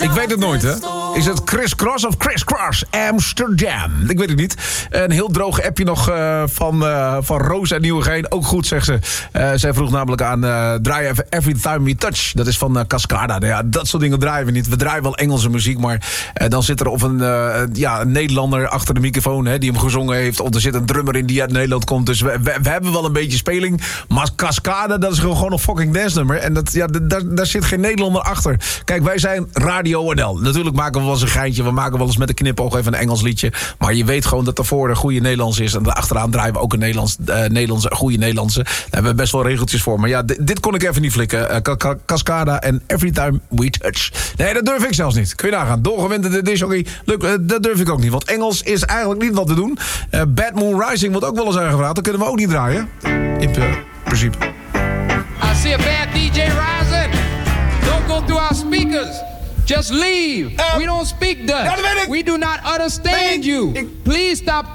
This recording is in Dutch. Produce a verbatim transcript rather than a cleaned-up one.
Ik weet het nooit, hè? Is het Chris Cross of Chris Cross Amsterdam? Ik weet het niet. Een heel droog appje nog uh, van, uh, van Roos en Nieuwegein. Ook goed, zegt ze. Uh, zij vroeg namelijk aan uh, draai even Every Time We Touch. Dat is van uh, Cascada. Nou ja, dat soort dingen draaien we niet. We draaien wel Engelse muziek, maar uh, dan zit er of een, uh, ja, een Nederlander achter de microfoon, hè, die hem gezongen heeft. Of er zit een drummer in die uit Nederland komt. Dus we, we, we hebben wel een beetje speling. Maar Cascada, dat is gewoon een fucking dance nummer. En dat, ja, daar, daar zit geen Nederlander achter. Kijk, wij zijn Radio N L. Natuurlijk maken we wel eens een geintje. We maken wel eens met een knipoog even een Engels liedje. Maar je weet gewoon dat daarvoor een goede Nederlands is. En daarachteraan draaien we ook een Nederlands, uh, Nederlandse, goede Nederlandse. Daar hebben we best wel regeltjes voor. Maar ja, dit, dit kon ik even niet flikken. Uh, Cascada en Every Time We Touch. Nee, dat durf ik zelfs niet. Kun je nagaan. Doorgewinterde disjockey. Leuk, uh, dat durf ik ook niet. Want Engels is eigenlijk niet wat te doen. Uh, Bad Moon Rising wordt ook wel eens aangevraagd. Dat kunnen we ook niet draaien. In uh, principe. I see a bad D J rising. Don't go through our speakers. Just leave. Uh, We don't speak Dutch. Ja, dat weet ik. We do not understand Nee, you. ik... Please stop